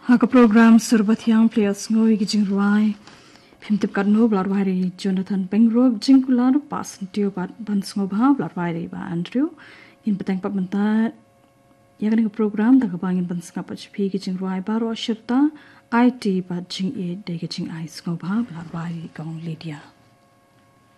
Haka program surbathiang players ngoi gijing ruai phimtip kat no blar wari Jonathan Pengrove jingkular pas tio bat ban sngoba blar wari ba Andrew in petang pat menta yang program da kabangin ban snga pa chpi gijing ruai baro shirta IT bat jing e de gijing ai sngoba blar wari kong Lydia